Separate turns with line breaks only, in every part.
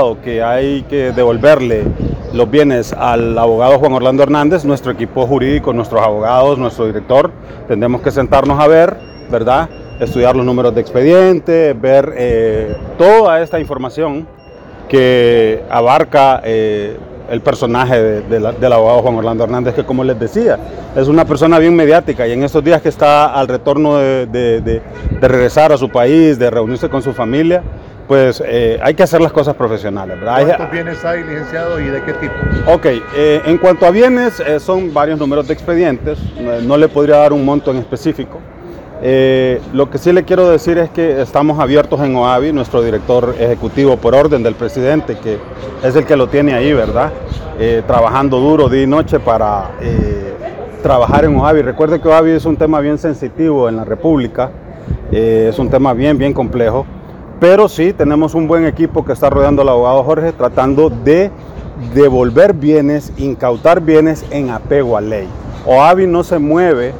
dado que hay que devolverle los bienes al abogado Juan Orlando Hernández, nuestro equipo jurídico, nuestros abogados, nuestro director, tendremos que sentarnos a ver, ¿verdad? Estudiar los números de expediente, ver toda esta información que abarca el personaje del abogado Juan Orlando Hernández, que como les decía, es una persona bien mediática y en estos días que está al retorno de regresar a su país, de reunirse con su familia, pues hay que hacer las cosas profesionales, ¿verdad?
¿Cuántos bienes hay, licenciado, y de qué tipo?
Ok, en cuanto a bienes, son varios números de expedientes, no le podría dar un monto en específico. Lo que sí le quiero decir es que estamos abiertos en OAVI, nuestro director ejecutivo por orden del presidente, que es el que lo tiene ahí, ¿verdad? Trabajando duro día y noche para trabajar en OAVI. Recuerde que OAVI es un tema bien sensitivo en la República, es un tema bien complejo, pero sí tenemos un buen equipo que está rodeando al abogado Jorge tratando de devolver bienes, incautar bienes en apego a ley. OAVI no se mueve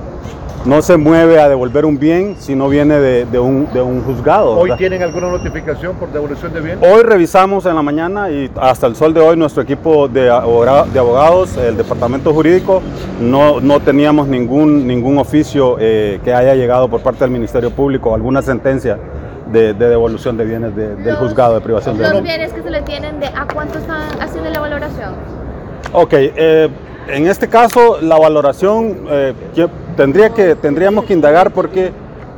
a devolver un bien si no viene de un juzgado, ¿verdad?
¿Hoy tienen alguna notificación por devolución de bienes?
Hoy revisamos en la mañana y hasta el sol de hoy nuestro equipo de abogados, el departamento jurídico, no teníamos ningún oficio que haya llegado por parte del Ministerio Público, alguna sentencia de devolución de bienes del juzgado de privación de
los bienes que se le tienen, ¿a cuánto están haciendo la valoración?
Ok, en este caso la valoración tendríamos que indagar porque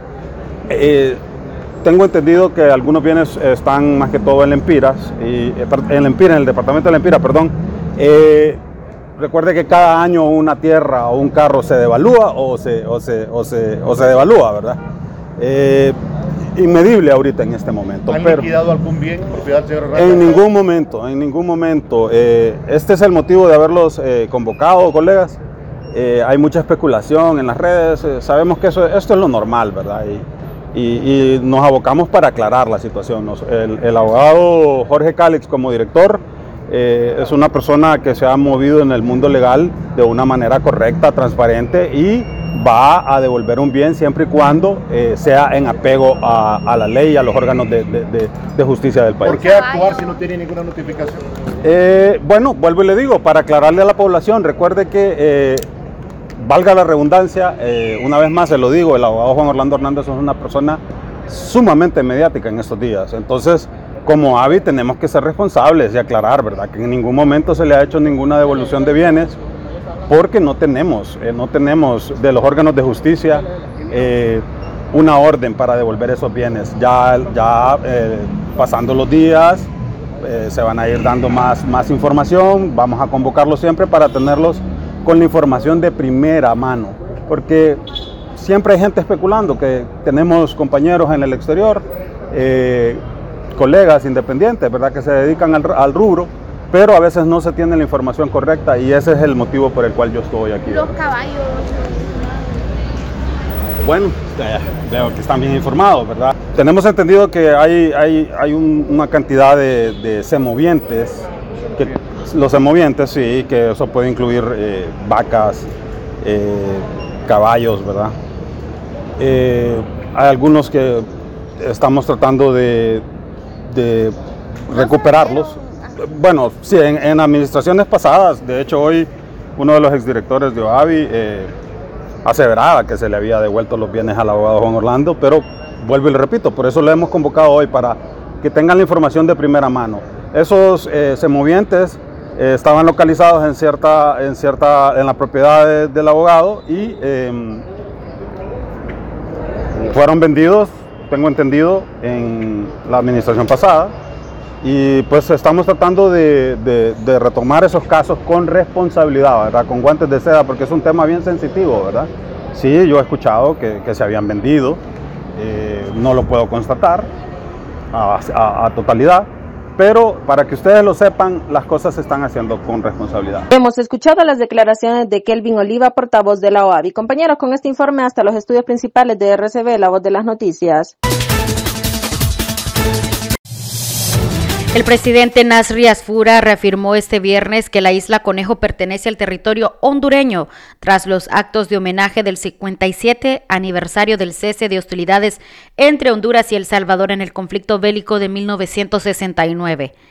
tengo entendido que algunos bienes están más que todo en Lempiras, en el departamento de Lempiras, perdón. Recuerde que cada año una tierra o un carro se devalúa o se devalúa, ¿verdad? Inmedible ahorita en este momento.
¿Han liquidado algún bien, propiedad, señor Hernández?
En ningún momento. Este es el motivo de haberlos convocado, colegas. Hay mucha especulación en las redes, sabemos que esto es lo normal, ¿verdad? Y nos abocamos para aclarar la situación. El abogado Jorge Calix como director es una persona que se ha movido en el mundo legal de una manera correcta, transparente y va a devolver un bien siempre y cuando sea en apego a la ley y a los órganos de justicia del país.
¿Por qué actuar si no tiene ninguna notificación?
Bueno, vuelvo y le digo, para aclararle a la población, recuerde que, valga la redundancia, una vez más se lo digo, el abogado Juan Orlando Hernández es una persona sumamente mediática en estos días. Entonces, como AVI tenemos que ser responsables y aclarar, ¿verdad? Que en ningún momento se le ha hecho ninguna devolución de bienes, porque no tenemos de los órganos de justicia una orden para devolver esos bienes. Ya pasando los días se van a ir dando más información, vamos a convocarlos siempre para tenerlos con la información de primera mano, porque siempre hay gente especulando, que tenemos compañeros en el exterior, colegas independientes, ¿verdad?, que se dedican al rubro, pero a veces no se tiene la información correcta y ese es el motivo por el cual yo estoy aquí.
Los caballos.
Bueno, veo que están bien informados, ¿verdad? Tenemos entendido que hay una cantidad de semovientes, los semovientes sí, que eso puede incluir vacas, caballos, ¿verdad? Hay algunos que estamos tratando de recuperarlos. Bueno, sí, en administraciones pasadas, de hecho hoy uno de los exdirectores de OAVI aseveraba que se le había devuelto los bienes al abogado Juan Orlando, pero vuelvo y le repito, por eso le hemos convocado hoy, para que tengan la información de primera mano. Esos semovientes estaban localizados en la propiedad del abogado y fueron vendidos, tengo entendido, en la administración pasada. Y pues estamos tratando de retomar esos casos con responsabilidad, ¿verdad?, con guantes de seda, porque es un tema bien sensitivo, ¿verdad? Sí, yo he escuchado que se habían vendido, no lo puedo constatar a totalidad, pero para que ustedes lo sepan, las cosas se están haciendo con responsabilidad.
Hemos escuchado las declaraciones de Kelvin Oliva, portavoz de la OAVI. Compañeros, con este informe hasta los estudios principales de RCB, La Voz de las Noticias.
El presidente Nasri Asfura reafirmó este viernes que la isla Conejo pertenece al territorio hondureño tras los actos de homenaje del 57 aniversario del cese de hostilidades entre Honduras y El Salvador en el conflicto bélico de 1969.